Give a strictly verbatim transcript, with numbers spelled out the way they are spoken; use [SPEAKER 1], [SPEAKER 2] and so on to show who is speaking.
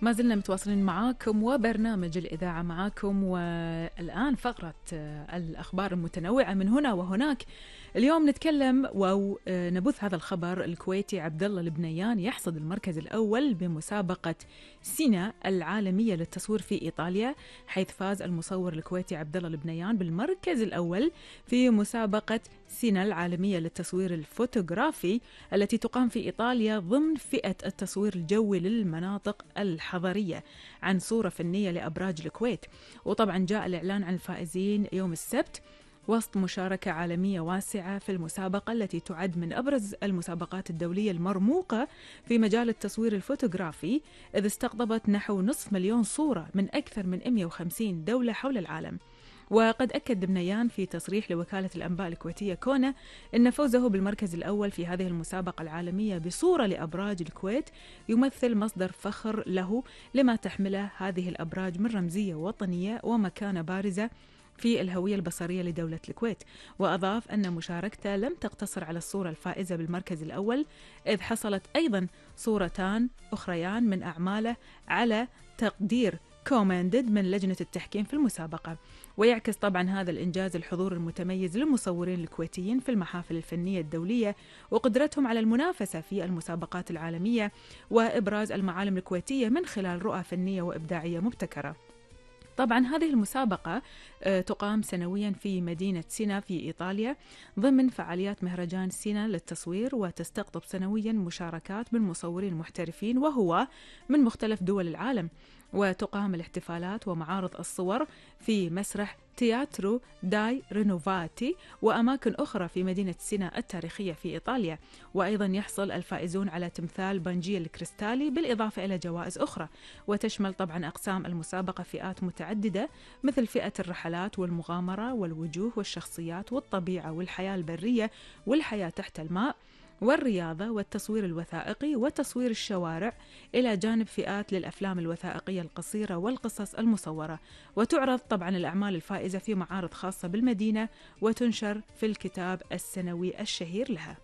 [SPEAKER 1] ما زلنا متواصلين معاكم وبرنامج الإذاعة معاكم، والآن فقرة الأخبار المتنوعة من هنا وهناك. اليوم نتكلم أو نبث هذا الخبر. الكويتي عبد الله البنيان يحصد المركز الأول بمسابقة سينا العالمية للتصوير في إيطاليا، حيث فاز المصور الكويتي عبد الله البنيان بالمركز الأول في مسابقة سينا العالمية للتصوير الفوتوغرافي التي تقام في إيطاليا ضمن فئة التصوير الجوي للمناطق الحضرية عن صورة فنية لأبراج الكويت. وطبعا جاء الإعلان عن الفائزين يوم السبت وسط مشاركة عالمية واسعة في المسابقة التي تعد من أبرز المسابقات الدولية المرموقة في مجال التصوير الفوتوغرافي، إذ استقطبت نحو نصف مليون صورة من أكثر من مئة وخمسين دولة حول العالم. وقد أكد بنيان في تصريح لوكالة الأنباء الكويتية كونا أن فوزه بالمركز الأول في هذه المسابقة العالمية بصورة لأبراج الكويت يمثل مصدر فخر له لما تحمله هذه الأبراج من رمزية وطنية ومكانة بارزة في الهوية البصرية لدولة الكويت. وأضاف أن مشاركته لم تقتصر على الصورة الفائزة بالمركز الأول، إذ حصلت أيضا صورتان أخريان من أعماله على تقدير كوماندد من لجنة التحكيم في المسابقة. ويعكس طبعا هذا الإنجاز الحضور المتميز للمصورين الكويتيين في المحافل الفنية الدولية وقدرتهم على المنافسة في المسابقات العالمية وإبراز المعالم الكويتية من خلال رؤى فنية وإبداعية مبتكرة. طبعا هذه المسابقة تقام سنويا في مدينة سينا في إيطاليا ضمن فعاليات مهرجان سينا للتصوير، وتستقطب سنويا مشاركات من مصورين محترفين وهو من مختلف دول العالم. وتقام الاحتفالات ومعارض الصور في مسرح تياترو داي رينوفاتي وأماكن أخرى في مدينة سينا التاريخية في إيطاليا. وأيضا يحصل الفائزون على تمثال بانجيا الكريستالي بالإضافة إلى جوائز أخرى. وتشمل طبعا أقسام المسابقة فئات متعددة مثل فئة الرحلات والمغامرة والوجوه والشخصيات والطبيعة والحياة البرية والحياة تحت الماء والرياضة والتصوير الوثائقي وتصوير الشوارع، إلى جانب فئات للأفلام الوثائقية القصيرة والقصص المصورة. وتعرض طبعا الأعمال الفائزة في معارض خاصة بالمدينة وتنشر في الكتاب السنوي الشهير لها.